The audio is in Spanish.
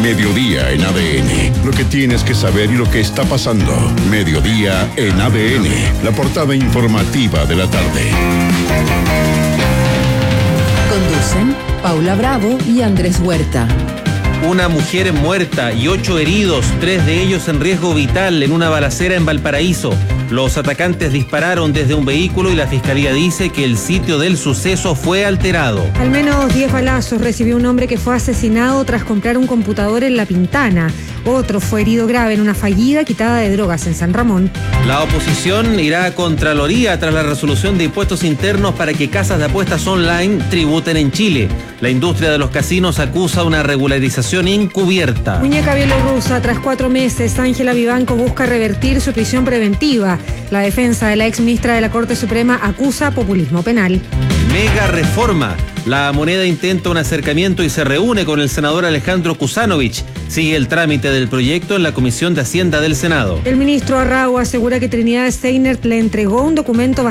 Mediodía en ADN. Lo que tienes que saber y lo que está pasando. Mediodía en ADN. La portada informativa de la tarde. Conducen Paula Bravo y Andrés Huerta. Una mujer muerta y 8 heridos, 3 de ellos en riesgo vital en una balacera en Valparaíso. Los atacantes dispararon desde un vehículo y la fiscalía dice que el sitio del suceso fue alterado. Al menos 10 balazos recibió un hombre que fue asesinado tras comprar un computador en La Pintana. Otro fue herido grave en una fallida quitada de drogas en San Ramón. La oposición irá a Contraloría tras la resolución de impuestos internos para que casas de apuestas online tributen en Chile. La industria de los casinos acusa una regularización encubierta. Muñeca bielorrusa, tras 4 meses, Ángela Vivanco busca revertir su prisión preventiva. La defensa de la ex ministra de la Corte Suprema acusa populismo penal. Mega reforma. La Moneda intenta un acercamiento y se reúne con el senador Alejandro Kuzanovich. Sigue el trámite del proyecto en la Comisión de Hacienda del Senado. El ministro Arrau asegura que Trinidad Steiner le entregó un documento